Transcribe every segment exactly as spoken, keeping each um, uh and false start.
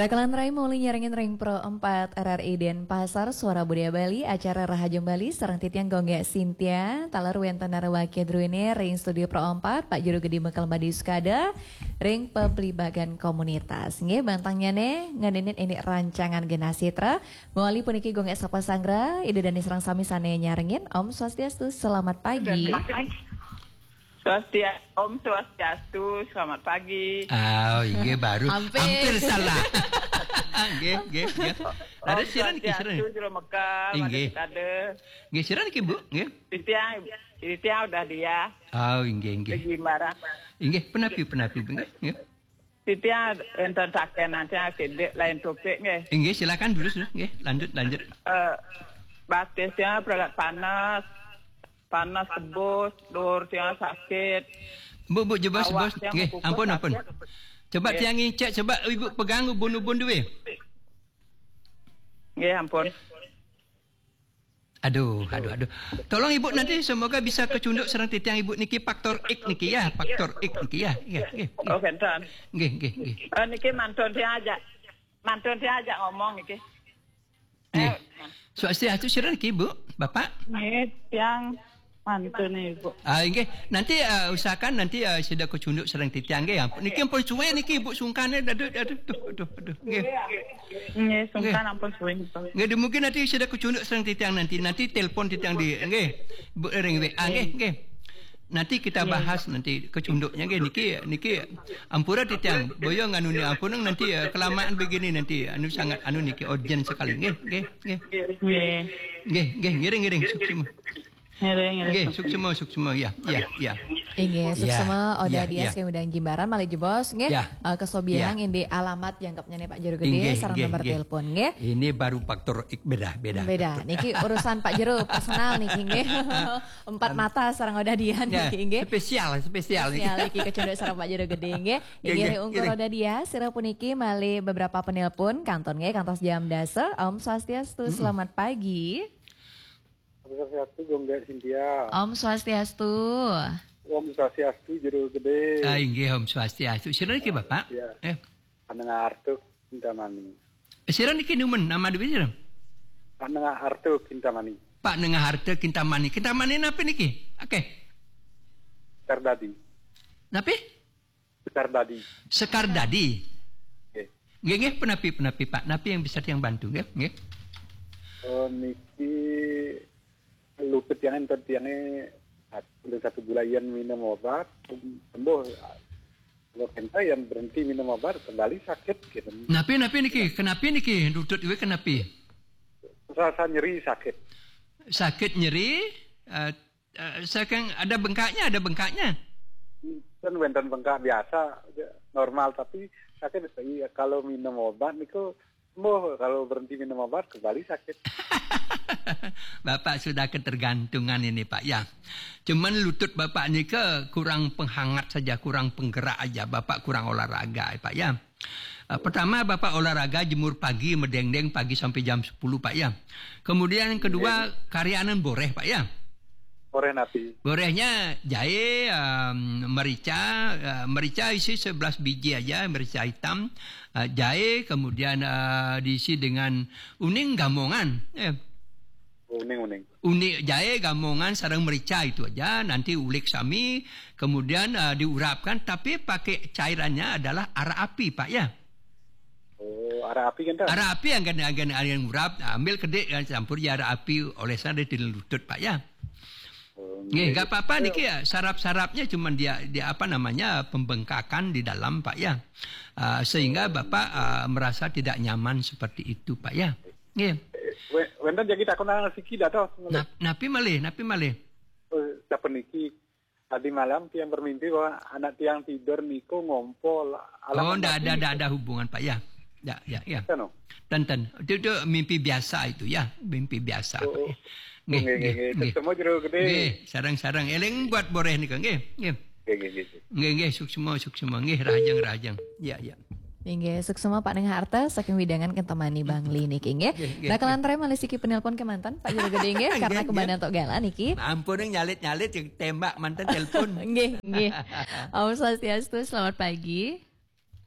Rakalan Rai Mauli nyarengin Ring Pro empat R R I Denpasar Suara Budaya Bali acara Rahajeng Bali sareng titiang Gongga Sintia talar wenten Narawaki Druine Ring Studio Pro empat Pak Juru Gede Mekal Madi Skada Ring Peblibagan Komunitas nge bantangnya ne ngandenin ini rancangan Genasitra Mauli puniki Gongga Sapa Sangra ide dan serang sami sane nyarengin Om Swastiastu selamat pagi. Swastia, Om Swastiastu, selamat pagi. Oh, iya baru. Hampir, Hampir salah. Nggih, nggih, nggih. Ada siaran iki siaran. Swastiastu, Juru Mekal, Nggih. Kade. Nggih siaran iki, Bu, nggih. Titiang, titiang udah dia. Oh, nggih, nggih. Lagi marah. Nggih, penapi, penapi, nggih, nggih. Titiang enten saken nanti gede lain topik nggih. Nggih, silakan dulu, nggih. Lanjut, lanjut. Eh, batisnya berat panas. Panas tebus, dur tiang sakit. Bu, Bu, jebas, bos. Awak Nggih, yang ampun, sakit. ampun. Coba Nggih. tiang cek, coba Ibu pegang ubun-ubun duwe. Nggih, ampun. Aduh, aduh, aduh. Tolong Ibu nanti semoga bisa kecunduk serang titiang Ibu niki faktor X niki ya, faktor X niki ya. Nggih, nggih. Oh, benten. Nggih, nggih, nggih. Eh, niki mantun dia ajak. Mantun dia ajak ngomong niki. Nggih. Swastiastu siaran iki, Bu, Bapak. Nggih, tiang mantun Ibu. Ah, nggih. Nanti uh, usahakan nanti uh, sudah kecunduk serang titiang nggih. Ampun. Niki ampun suwe niki Ibu sungkane aduh aduh aduh aduh aduh. Nggih. Nggih, sungkan ampun suwe. Nggih, mungkin nanti sudah kecunduk serang titiang nanti. Nanti telepon titiang di nggih. Bu ring W A nggih, nggih. Nanti kita bahas nanti kecunduknya nggih niki niki ampura titiang. Boyo nganu ni ampun nanti uh, kelamaan begini nanti anu sangat anu niki urgent sekali nggih, nggih, nggih. Nggih. Nggih, nggih, ngiring-ngiring suksema. Ngiring, ngiring. Nggih, suksema, suksema ya, ya, ya. Inge suksema Ya, oda ya, dia ya. sing udah Jimbaran malih jebos nge Ya. uh, kesobiang Ya. indi alamat jangkepnya nih Pak Jero Gede Nggih, sareng nggih, nomor nggih. telepon nge Ini baru faktor X beda, beda. beda niki urusan Pak Jero personal niki nge empat mata sareng oda dia Ya, niki nge spesial, spesial. spesial niki kecunduk sareng Pak Jero Gede nge Nggih, inggih nggih, ungkur nggih. oda dia sira puniki malih beberapa penelpon kanton nge kantos jam dase Om Swastiastu selamat pagi. Om Swastiastu Gongga Sintia. Om Swastiastu. Om Swastiastu Juru Gede. Ah, inggih Om Swastiastu. Siran iki Bapak? Ya. Eh, Panengah Artuk Kintamani. siran iki numen nama dewe siran? Panengah Artuk Kintamani. Pak Nengah Harta Kintamani. Kintamani napa niki? Oke. Sekardadi. Napi? Sekardadi. Sekardadi. Oke. Nggih, nggih, penapi, penapi Pak. Napi yang bisa yang bantu nggih, nggih. Oh, niki luput yang enten tiangnya udah satu bulan minum obat sembuh. Kalau ente yang berhenti minum obat kembali sakit gitu. Napi, napi niki? Kenapa niki? Lutut ieu kenapa? Rasa nyeri sakit. Sakit nyeri, uh, uh, sekarang ada bengkaknya, ada bengkaknya. Kan wenten bengkak biasa normal tapi sakit. Iya, kalau minum obat niku sembuh, kalau berhenti minum obat kembali sakit. Bapak sudah ketergantungan ini Pak ya. Cuman lutut Bapak ini ke kurang penghangat saja, kurang penggerak aja. Bapak kurang olahraga Pak ya. Uh, pertama Bapak olahraga jemur pagi, merdeng-deng pagi sampai jam sepuluh Pak ya. Kemudian yang kedua karyaanan boreh Pak ya. Boreh napi. Borehnya jahe, um, merica, uh, merica isi sebelas biji aja, merica hitam, uh, jahe, kemudian uh, diisi dengan uning gamongan. Eh, Uning-uning. Unik jahe, gamongan, sarang merica itu aja. Nanti ulik sami, kemudian uh, diurapkan. Tapi pakai cairannya adalah ara api, Pak ya. Oh, arah api kan tak? Ara api yang akan akan yang urap, ambil kedek dan campur ya ara api oleh sana di lutut, Pak ya. Oh, Nggih, enggak apa-apa niki ya. Sarap-sarapnya cuma dia dia apa namanya pembengkakan di dalam, Pak ya. Uh, sehingga Bapak uh, merasa tidak nyaman seperti itu, Pak ya. Nggih. Wenda jadi takut nang siki datang. Nah, napi malih, napi malih. Dapat niki tadi malam tiang bermimpi bahwa anak tiang tidur niku ngompol. Oh, enggak ada, ada, ada hubungan Pak ya. Ya, ya, ya. Kan? Tenten, itu, itu mimpi biasa itu ya, mimpi biasa. Oh, Pak. Nggih, nggih, nggih. Semua Jero Gede. Nggih, sarang-sarang eleng buat boreh nika, nggih, nggih. Nggih, nggih, nggih. Nggih, nggih, suksema, suksema, nggih, rajang-rajang. Ya, ya. Inggih suksema Pak Nengah Harta saking widangan kentemani Bangli niki nggih. Nggih, nggih, Nah kelan tre malih siki penelpon ke mantan Pak Jero Gede nggih karena Nggih, kebadan tok gala niki. Ampun yang nyalit-nyalit yang tembak mantan telepon. Nggih, nggih. Om Swastiastu selamat pagi.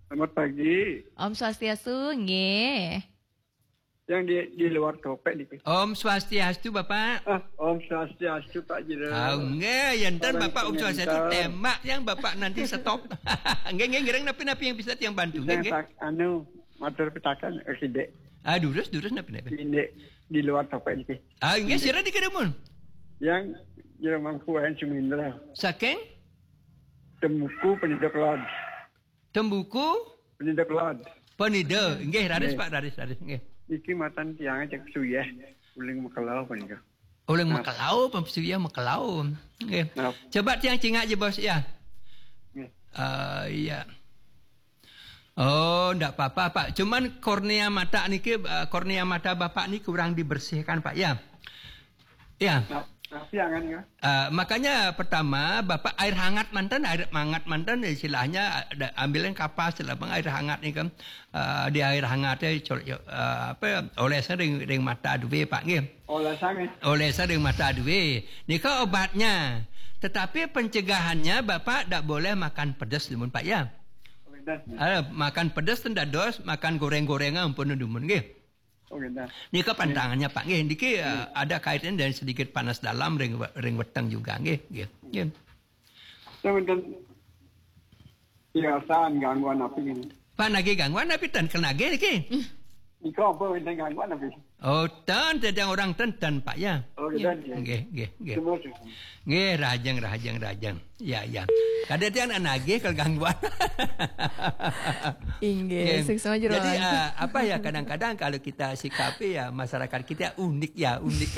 Selamat pagi. Om Swastiastu, nggih. Yang di di luar topik nih. Om Swastiastu Bapak. Ah, Om Swastiastu Pak Jero. Oh, nggih, enten Orang Bapak Om Swastiastu komentar. tembak yang Bapak nanti stop. Nggih, nggih, ngereng napi-napi yang bisa yang bantu nggih, Yang nggih. tak anu matur pitakan reside Ah, durus, durus napi-napi. di di luar topik nih. Ah, nggih, sira dikedemun. Yang Jero Mangku Wayan Sumindra. Saking Temuku pendidik lod. tembuku Pendidik lod. penida. Nggih, raris Nggih. Pak, raris, raris nggih. Iki matan tiang cek suyeh. Uling mekelau pendidik. Ulang mekelau, pemsuya mekelau. Nggih. Nah. Coba tiang cingak je bos ya. Nggih. Ah, iya. Oh, ndak apa-apa Pak. Cuman kornea mata niki uh, kornea mata Bapak ni kurang dibersihkan Pak ya. Ya. Nah, tapi jangan ya. Uh, makanya pertama Bapak air hangat mantan air hangat mantan istilahnya ada, ambilin kapas lah bang air hangat ni kan uh, di air hangatnya uh, apa olesan ring ring mata duwe Pak nggih. Olasan Olesan ring mata duwe. Nika obatnya. Tetapi pencegahannya Bapak tak boleh makan pedas lumun Pak ya. Uh, makan pedas tidak dos, makan goreng-gorengan pun dumun nggih. Oke dah. Nika pantangannya Pak nggih. Niki uh, ada kaitan dengan sedikit panas dalam ring ring weteng juga nggih. Nggih. Nggih. Sebentar. Biasaan gangguan apa ini? Pak nage gangguan tapi tan kena nage niki. Iko apa ini gangguan apa? Oh, tan sedang orang ten Pak ya. Oke dah. Nggih, nggih, nggih. Semua. Nggih, rajang rajang rajang. Ya, ya. Kada tian nage kalau gangguan. Inggih, Nggih. sukses jero. Jadi uh, apa ya kadang-kadang kalau kita sikapi ya masyarakat kita unik ya, unik.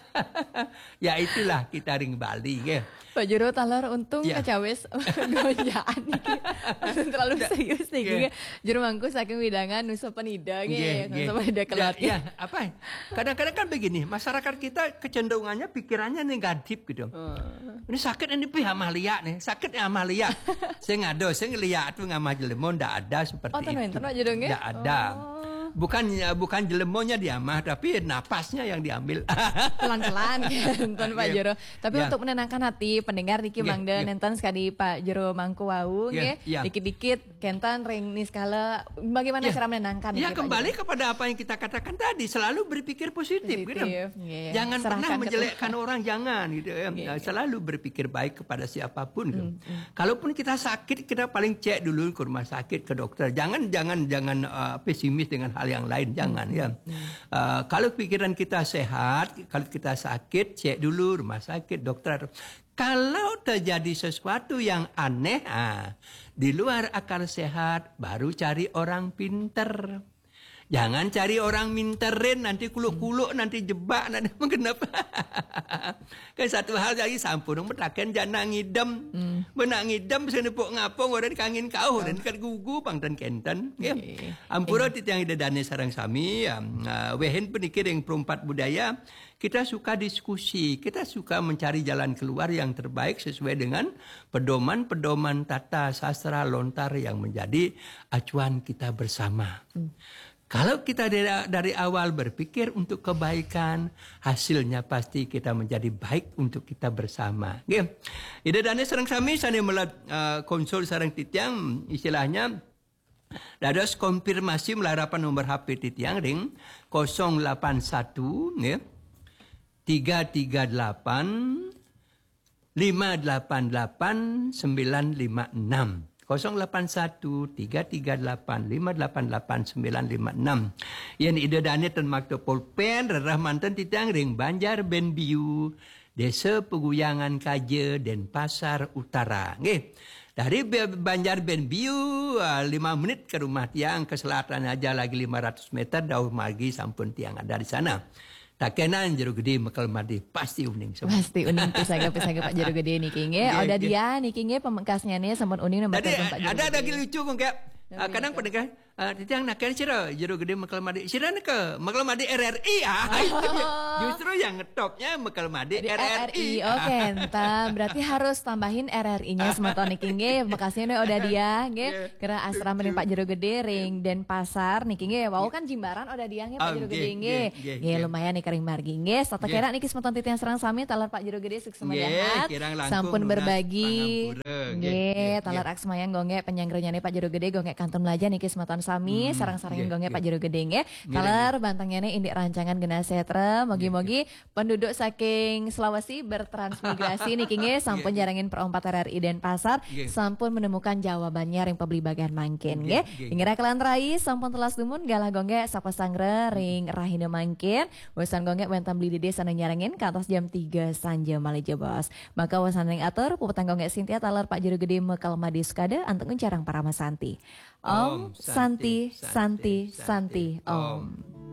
Ya itulah kita ring Bali nggih. Pak Jero talor untung Ya. kacawes gojaan iki. Terlalu serius nih Nggih. nggih. Jero mangku saking widangan nusa penida Nggih, nggih. nggih. Nusa penida kelat. Ya, ya, apa? Kadang-kadang kan begini, masyarakat kita kecenderungannya pikirannya negatif gitu. Ini sakit ini pihak amalia nih, sakit ya amalia. Saya ngado, saya ngeliat tuh ngamah jelemon, ndak ada seperti Oh, itu. ten wenten Pak Jero nggih. Ndak ada. Oh. Bukan bukan jelemonnya diamah, tapi napasnya yang diambil. Pelan-pelan enten Pak Nggih. Jero. Tapi Ya. untuk menenangkan hati pendengar niki Nggih, mangga nggih. nenten sekali Pak Jero mangku wau Nggih, nggih. ya. Dikit-dikit kentan ring ni skala bagaimana Ya. cara menenangkan Ya niki, Pak kembali Jero? kepada apa yang kita katakan tadi, selalu berpikir positif, Positif, gitu. iya. Jangan Serahkan pernah ke menjelekkan orang, jangan gitu ya. Iya, Nah, selalu berpikir baik kepada siapapun. Gitu. Hmm, Kalaupun kita sakit, kita paling cek dulu ke rumah sakit, ke dokter. Jangan jangan jangan uh, pesimis dengan hal yang lain, jangan ya. Uh, kalau pikiran kita sehat, kalau kita sakit, cek dulu rumah sakit, dokter. Kalau terjadi sesuatu yang aneh, ah, di luar akal sehat, baru cari orang pinter. Jangan cari orang minterin, nanti kuluk-kuluk, nanti jebak, nanti kenapa? Kan satu hal lagi sampun, metakan jangan ngidam. Hmm. Benak ngidam, senepuk ngapong, orang kangin kau, dan kan gugu, pangtan kenten. Ya. Okay. Ampura titiang ida dane sarang sami, uh, wehen penikir yang perempat budaya, kita suka diskusi, kita suka mencari jalan keluar yang terbaik sesuai dengan pedoman-pedoman tata sastra lontar yang menjadi acuan kita bersama. Hmm. Kalau kita dari, dari awal berpikir untuk kebaikan, hasilnya pasti kita menjadi baik untuk kita bersama. Nggih. Ida dane sareng sami sane melat uh, konsul sareng titiang istilahnya dados konfirmasi melarapan nomor H P titiang ring nol delapan satu nggih tiga tiga delapan lima delapan delapan sembilan lima enam. nol delapan satu tiga tiga delapan lima delapan delapan sembilan lima enam. Yang ide dane ten makto pulpen rerah manten titang ring Banjar Benbiu, Desa Peguyangan Kaje, Denpasar Utara. Nggih. Dari Banjar Benbiu lima menit ke rumah tiang, ke selatan aja lagi lima ratus meter jauh lagi sampun tiang ada di sana. Tak kenan Jero Gede Mekal Madi pasti uning semua. Pasti uning pisaga-pisaga Pak Jero Gede niki nggih. Nggih, Oda nggih. dia niki nggih pemengkasnya nih sampun uning nomor Jadi telepon Pak Jero ada Gede. lagi lucu kok kayak Apa kadang itu? pendengar Uh, titiang nak kan sira jero gede Mekal Madi. Sira nak ke Mekal Madi R R I ah. Justru yang ngetopnya Mekal Madi R R I. Oke, entah berarti harus tambahin R R I-nya semeton niki nggih. Makasih nih udah dia nggih. Kira asrama ning Pak Jero Gede ring Denpasar niki nggih. Wau kan Jimbaran udah dia nggih Pak Jero Gede nggih. Nggih lumayan nih kering margi nggih. Satu kira niki semeton titiang serang sami talar Pak Jero Gede sukses semangat. Sampun berbagi. Nggih, talar aksmayang gongge penyanggrenya nih Pak Jero Gede gongge kanton belajar niki semeton sami sarang-sarang gongge Pak Jero Gede nggih. Talar bantangnya nih indik rancangan Gena Setra. Mogi-mogi penduduk saking Sulawesi bertransmigrasi niki nggih sampun jarangin perompat R R I Denpasar sampun menemukan jawabannya ring pebeli bagian mangkin nggih. Ingira kelan rai sampun telas dumun galah gongge sapa sangre ring rahina mangkin. Wesan gongge wentam beli dede sana nyarangin ke atas jam tiga sanja Malaysia bos. Maka wesan ring atur pupetang gongge Sintia talar Pak Jero Gede Mekal Madi Skada anteng carang para masanti. Om Santi Santi Santi Om.